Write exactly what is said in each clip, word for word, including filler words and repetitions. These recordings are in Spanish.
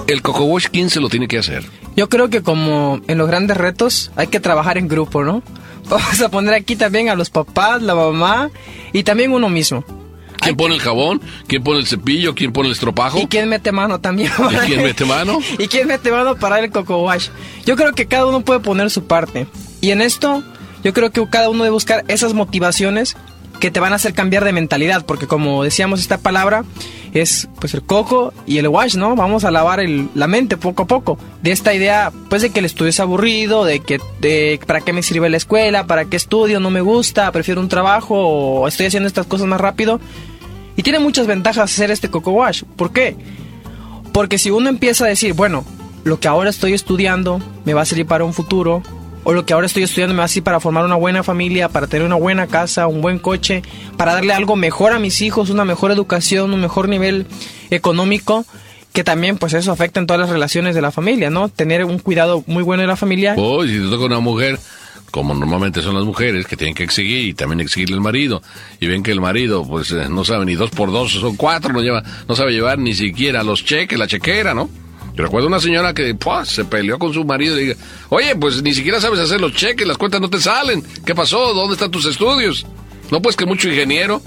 El coco wash, ¿quién se lo tiene que hacer? Yo creo que como en los grandes retos hay que trabajar en grupo, ¿no? Vamos a poner aquí también a los papás, la mamá y también uno mismo. ¿Quién pone el jabón? ¿Quién pone el cepillo? ¿Quién pone el estropajo? ¿Y quién mete mano también? ¿Y quién mete mano? ¿Y quién mete mano para el coco wash? Yo creo que cada uno puede poner su parte. Y en esto, yo creo que cada uno debe buscar esas motivaciones que te van a hacer cambiar de mentalidad. Porque como decíamos, esta palabra es pues el coco y el wash, ¿no? Vamos a lavar el, la mente poco a poco. De esta idea, pues de que el estudio es aburrido, de que de, para qué me sirve la escuela, para qué estudio, no me gusta, prefiero un trabajo o estoy haciendo estas cosas más rápido. Y tiene muchas ventajas hacer este coco wash. ¿Por qué? Porque si uno empieza a decir, bueno, lo que ahora estoy estudiando me va a servir para un futuro, o lo que ahora estoy estudiando me va a servir para formar una buena familia, para tener una buena casa, un buen coche, para darle algo mejor a mis hijos, una mejor educación, un mejor nivel económico, que también pues eso afecta en todas las relaciones de la familia, ¿no? Tener un cuidado muy bueno de la familia. Oh, si te toca una mujer, como normalmente son las mujeres, que tienen que exigir y también exigirle al marido, y ven que el marido pues eh, no sabe ni dos por dos, son cuatro, no lleva, no sabe llevar ni siquiera los cheques, la chequera, ¿no? Yo recuerdo una señora que pues, se peleó con su marido y diga, oye, pues ni siquiera sabes hacer los cheques, las cuentas no te salen, ¿qué pasó? ¿Dónde están tus estudios? No, pues que mucho ingeniero.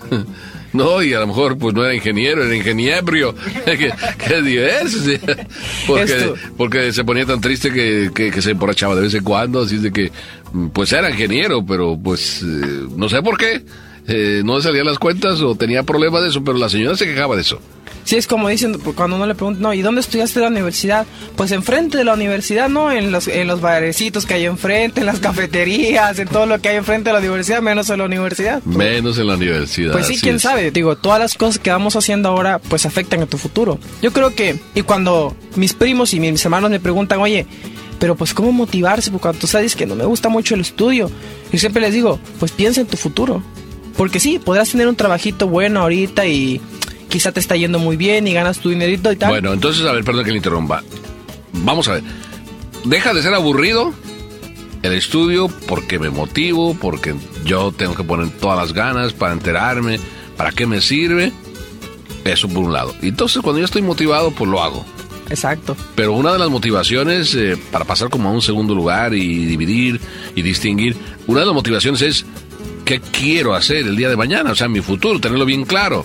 No, y a lo mejor pues no era ingeniero, era ingeniebrio. ¿Qué, qué diverso? Porque, porque se ponía tan triste que, que, que se emborrachaba de vez en cuando, así de que pues era ingeniero, pero pues eh, no sé por qué. Eh, no le salían las cuentas o tenía problemas de eso, pero la señora se quejaba de eso. Sí, es como dicen, cuando uno le pregunta, no, ¿y dónde estudiaste la universidad? Pues enfrente de la universidad, ¿no? En los, en los barecitos que hay enfrente, en las cafeterías, en todo lo que hay enfrente de la universidad, menos en la universidad. Pues, menos en la universidad. Pues sí, quién es. sabe. Digo, todas las cosas que vamos haciendo ahora, pues afectan a tu futuro. Yo creo que, y cuando mis primos y mis hermanos me preguntan, oye, pero pues ¿cómo motivarse? Porque cuando tú sabes que no me gusta mucho el estudio, yo siempre les digo, pues piensa en tu futuro. Porque sí, podrás tener un trabajito bueno ahorita y quizá te está yendo muy bien y ganas tu dinerito y tal. Bueno, entonces, a ver, perdón que le interrumpa. Vamos a ver. Deja de ser aburrido el estudio porque me motivo, porque yo tengo que poner todas las ganas para enterarme, para qué me sirve. Eso por un lado. Entonces, cuando yo estoy motivado, pues lo hago. Exacto. Pero una de las motivaciones eh, para pasar como a un segundo lugar y dividir y distinguir, una de las motivaciones es ¿qué quiero hacer el día de mañana? O sea, mi futuro, tenerlo bien claro.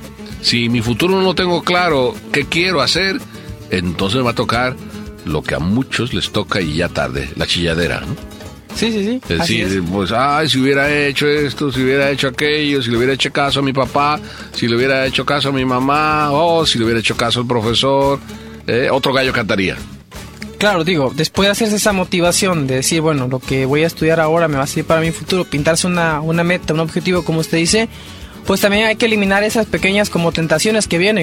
Si mi futuro no lo tengo claro, ¿qué quiero hacer? Entonces me va a tocar lo que a muchos les toca y ya tarde, la chilladera, ¿no? Sí, sí, sí. Es decir, es. pues, ay, si hubiera hecho esto, si hubiera hecho aquello, si le hubiera hecho caso a mi papá, si le hubiera hecho caso a mi mamá, o si le hubiera hecho caso al profesor, eh, otro gallo cantaría. Claro, digo, después de hacerse esa motivación de decir, bueno, lo que voy a estudiar ahora me va a servir para mi futuro, pintarse una, una meta, un objetivo, como usted dice, pues también hay que eliminar esas pequeñas como tentaciones que vienen.